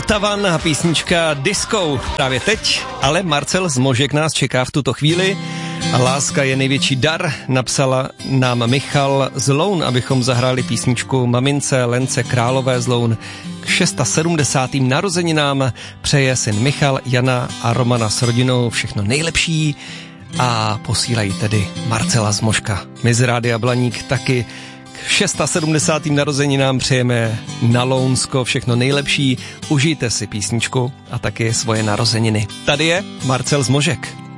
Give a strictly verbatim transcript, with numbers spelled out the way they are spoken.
Vltavan a písnička Disco právě teď, ale Marcel Zmožek nás čeká v tuto chvíli. Láska je největší dar, napsala nám Michal z Loun, abychom zahráli písničku mamince Lence Králové z Loun k sedmdesátým šestým narozeninám. Přeje syn Michal, Jana a Romana s rodinou všechno nejlepší a posílají tedy Marcela Zmožka. My z Rádia Blaník taky k sedmdesátým šestým narozeninám přejeme na Lounsko všechno nejlepší. Užijte si písničku a taky svoje narozeniny. Tady je Marcel Zmožek.